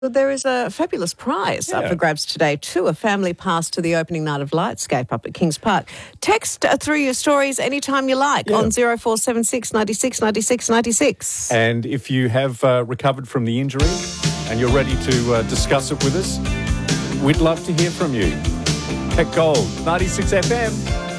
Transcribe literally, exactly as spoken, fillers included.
Well, there is a fabulous prize Yeah. up for grabs today too, a family pass to the opening night of Lightscape up at Kings Park. Text uh, through your stories anytime you like Yeah. on zero four seven six ninety-six ninety-six ninety-six. And if you have uh, recovered from the injury and you're ready to uh, discuss it with us, we'd love to hear from you. At Gold ninety-six F M.